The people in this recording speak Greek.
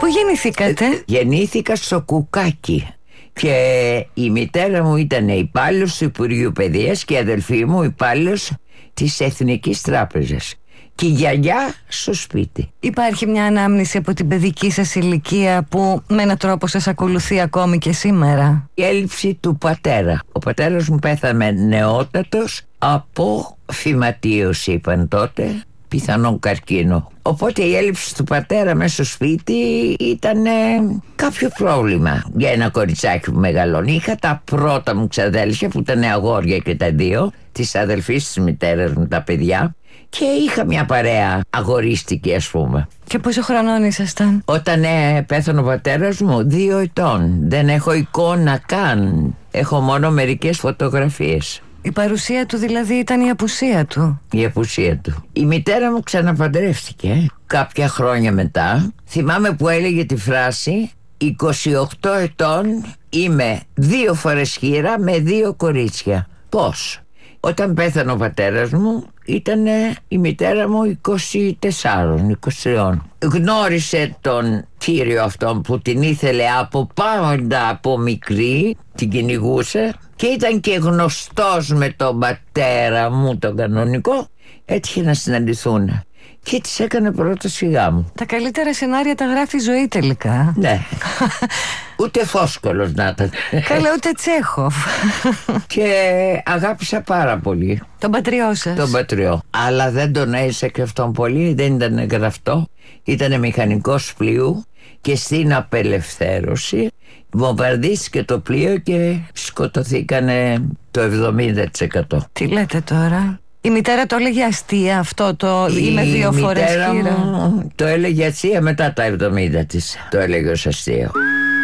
Πού γεννηθήκατε? Γεννήθηκα στο Κουκάκι. Και η μητέρα μου ήταν υπάλληλος του Υπουργείου Παιδείας και η αδελφή μου υπάλληλος της Εθνικής Τράπεζας. Και η γιαγιά στο σπίτι. Υπάρχει μια ανάμνηση από την παιδική σας ηλικία που με έναν τρόπο σας ακολουθεί ακόμη και σήμερα? Η έλλειψη του πατέρα. Ο πατέρας μου πέθανε νεότατος από φυματίωση, είπαν τότε, πιθανόν καρκίνο. Οπότε η έλλειψη του πατέρα μέσα στο σπίτι ήταν κάποιο πρόβλημα για ένα κοριτσάκι που μεγαλώνει. Είχα τα πρώτα μου ξαδέλφια που ήταν αγόρια και τα δύο, της αδελφής της μητέρας μου, τα παιδιά. Και είχα μια παρέα αγορίστικη, ας πούμε. Και πόσο χρονών ήσασταν? Όταν πέθανε ο πατέρας μου, 2 ετών. Δεν έχω εικόνα καν. Έχω μόνο μερικές φωτογραφίες. Η παρουσία του δηλαδή ήταν η απουσία του? Η απουσία του. Η μητέρα μου ξαναπαντρεύτηκε κάποια χρόνια μετά. Θυμάμαι που έλεγε τη φράση 28 ετών είμαι 2 φορές χήρα με 2 κορίτσια. Πώς? Όταν πέθανε ο πατέρας μου ήταν η μητέρα μου 24-23. Γνώρισε τον κύριο αυτόν που την ήθελε από πάντα από μικρή, την κυνηγούσε και ήταν και γνωστός με τον πατέρα μου τον κανονικό. Έτυχε να συναντηθούν και της έκανε πρόταση γάμου. Τα καλύτερα σενάρια τα γράφει η ζωή τελικά. Ναι. Ούτε Φόσκολος να ήταν. Καλά, ούτε Τσέχοφ. Και αγάπησα πάρα πολύ τον πατριό σας. Τον πατριό. Αλλά δεν τον έζησα και αυτόν πολύ. Δεν ήταν γραφτό. Ήταν μηχανικός πλοίου. Και στην απελευθέρωση βομβαρδίστηκε το πλοίο και σκοτωθήκανε το 70%. Τι λέτε τώρα? Η μητέρα το έλεγε αστεία αυτό το είμαι 2 φορές χείρα? Το έλεγε αστεία μετά τα 70 της. Το έλεγε ως αστείο.